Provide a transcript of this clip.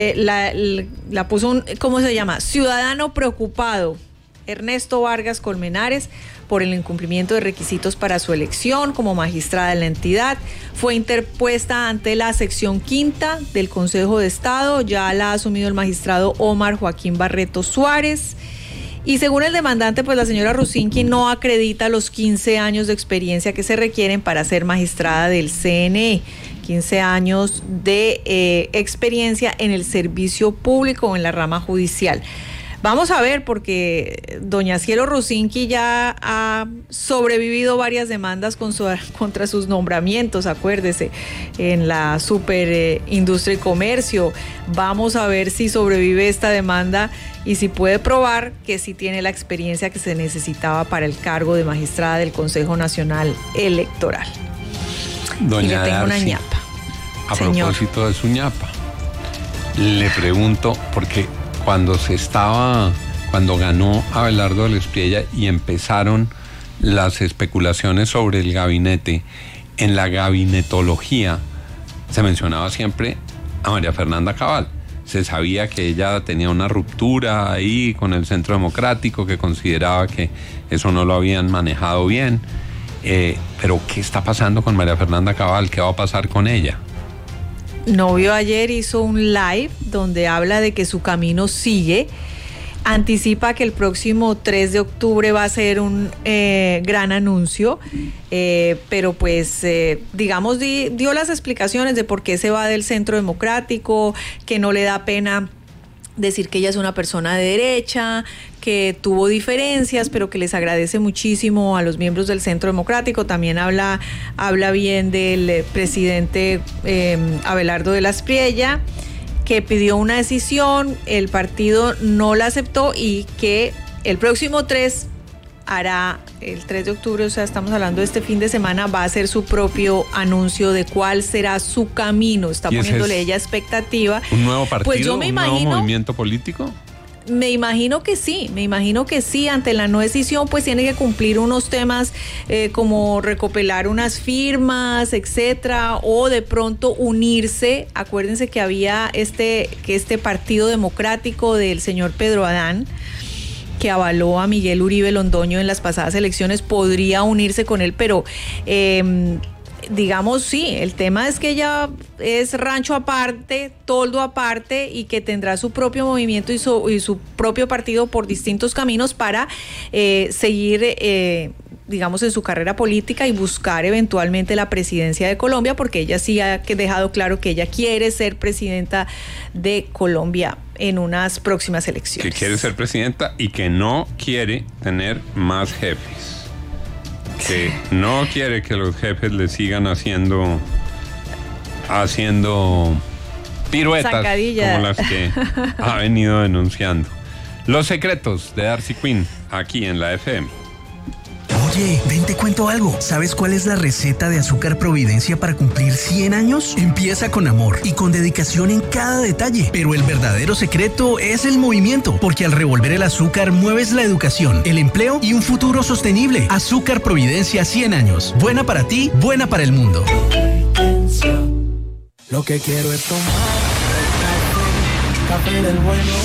la puso ¿cómo se llama? Ciudadano preocupado, Ernesto Vargas Colmenares, por el incumplimiento de requisitos para su elección como magistrada de la entidad. Fue interpuesta ante la sección quinta del Consejo de Estado, ya la ha asumido el magistrado Omar Joaquín Barreto Suárez. Y según el demandante, pues la señora Rusinqui no acredita los 15 años de experiencia que se requieren para ser magistrada del CNE. 15 años de experiencia en el servicio público o en la rama judicial. Vamos a ver, porque doña Cielo Rusinqui ya ha sobrevivido varias demandas contra sus nombramientos, acuérdese, en la Superindustria y Comercio. Vamos a ver si sobrevive esta demanda y si puede probar que sí tiene la experiencia que se necesitaba para el cargo de magistrada del Consejo Nacional Electoral. Doña y le tengo Darcy, una ñapa. A Señor. propósito de su ñapa, le pregunto, porque cuando ganó Abelardo de la Espriella y empezaron las especulaciones sobre el gabinete, en la gabinetología se mencionaba siempre a María Fernanda Cabal. Se sabía que ella tenía una ruptura ahí con el Centro Democrático, que consideraba que eso no lo habían manejado bien. Pero ¿qué está pasando con María Fernanda Cabal? ¿Qué va a pasar con ella? Novio ayer hizo un live donde habla de que su camino sigue. Anticipa que el próximo 3 de octubre va a ser un gran anuncio, pero pues digamos dio las explicaciones de por qué se va del Centro Democrático, que no le da pena decir que ella es una persona de derecha, que tuvo diferencias, pero que les agradece muchísimo a los miembros del Centro Democrático. También habla bien del presidente Abelardo de la Espriella, que pidió una decisión, el partido no la aceptó y que el próximo 3 hará, el 3 de octubre, o sea, estamos hablando de este fin de semana, va a hacer su propio anuncio de cuál será su camino. Está poniéndole ella expectativa. ¿Un nuevo partido? Pues yo me imagino, ¿un nuevo movimiento político? Me imagino que sí, ante la no decisión pues tiene que cumplir unos temas como recopilar unas firmas, etcétera, o de pronto unirse. Acuérdense que había este Partido Democrático del señor Pedro Adán, que avaló a Miguel Uribe Londoño en las pasadas elecciones, podría unirse con él, pero digamos, sí, el tema es que ella es rancho aparte, toldo aparte, y que tendrá su propio movimiento y su propio partido por distintos caminos para seguir, digamos, en su carrera política y buscar eventualmente la presidencia de Colombia, porque ella sí ha dejado claro que ella quiere ser presidenta de Colombia en unas próximas elecciones. Que quiere ser presidenta y que no quiere tener más jefes. Que no quiere que los jefes le sigan haciendo piruetas, zancadilla, como las que ha venido denunciando. Los secretos de Darcy Quinn, aquí en la FM. Oye, ven, te cuento algo. ¿Sabes cuál es la receta de Azúcar Providencia para cumplir 100 años? Empieza con amor y con dedicación en cada detalle. Pero el verdadero secreto es el movimiento, porque al revolver el azúcar mueves la educación, el empleo y un futuro sostenible. Azúcar Providencia 100 años. Buena para ti, buena para el mundo. Lo que quiero es tomar café del bueno.